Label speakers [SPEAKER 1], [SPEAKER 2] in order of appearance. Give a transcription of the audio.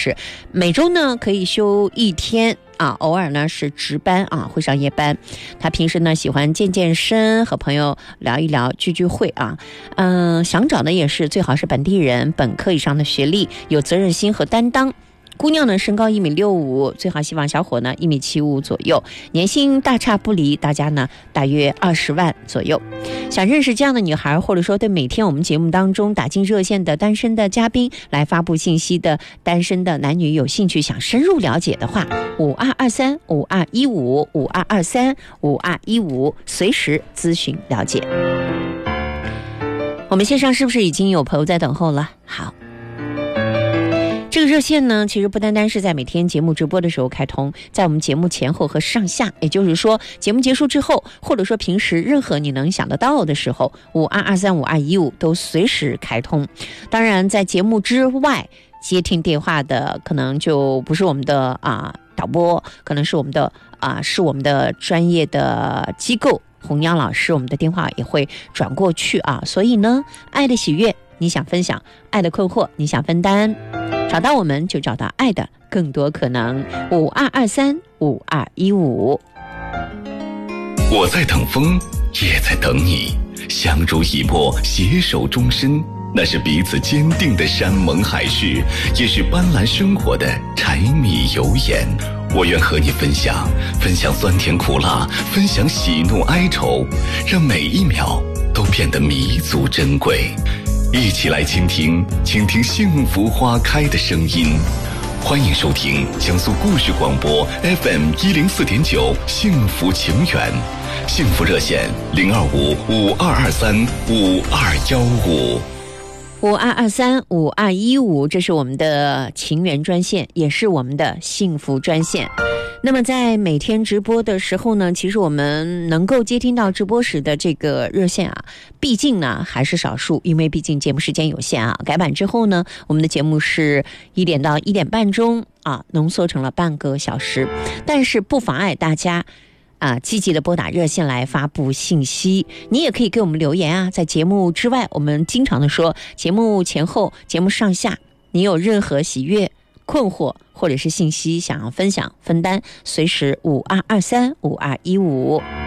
[SPEAKER 1] 是每周呢可以休1天啊，偶尔呢是值班啊，会上夜班。他平时呢喜欢健健身，和朋友聊一聊，聚聚会啊。想找的也是最好是本地人，本科以上的学历，有责任心和担当。姑娘呢身高1.65米，最好希望小伙呢1.75米左右，年薪大差不离，大家呢大约20万左右。想认识这样的女孩，或者说对每天我们节目当中打进热线的单身的嘉宾来发布信息的单身的男女有兴趣想深入了解的话，5223-5215，5223-5215，随时咨询了解。我们线上是不是已经有朋友在等候了？好，这个热线呢，其实不单单是在每天节目直播的时候开通，在我们节目前后和上下，也就是说节目结束之后，或者说平时任何你能想得到的时候，5223-5215都随时开通。当然在节目之外接听电话的可能就不是我们的导播，可能是我们的是我们的专业的机构洪洋老师，我们的电话也会转过去啊。所以呢，爱的喜悦你想分享，爱的困惑你想分担，找到我们就找到爱的更多可能。5223-5215。
[SPEAKER 2] 我在等风，也在等你，相濡以沫，携手终身。那是彼此坚定的山盟海誓，也是斑斓生活的柴米油盐。我愿和你分享酸甜苦辣，分享喜怒哀愁，让每一秒都变得弥足珍贵。一起来倾听幸福花开的声音。欢迎收听江苏故事广播 FM104.9幸福情缘，幸福热线025-5223-5215。
[SPEAKER 1] 5223-5215，这是我们的情缘专线，也是我们的幸福专线。那么在每天直播的时候呢，其实我们能够接听到直播时的这个热线毕竟呢还是少数，因为毕竟节目时间有限改版之后呢，我们的节目是1点到1点半钟浓缩成了半个小时，但是不妨碍大家积极的拨打热线来发布信息。你也可以给我们留言在节目之外，我们经常的说节目前后节目上下，你有任何喜悦困惑或者是信息想要分享分担，随时5223-5215。